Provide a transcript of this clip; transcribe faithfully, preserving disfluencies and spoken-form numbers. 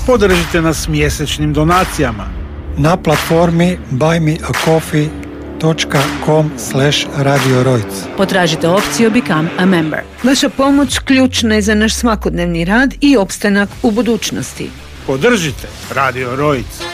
Podržite nas mjesečnim donacijama na platformi buymeacoffee.com slash Radio Rojc. Potražite opciju Become a Member. Vaša pomoć ključna je za naš svakodnevni rad i opstanak u budućnosti. Podržite Radio Rojc.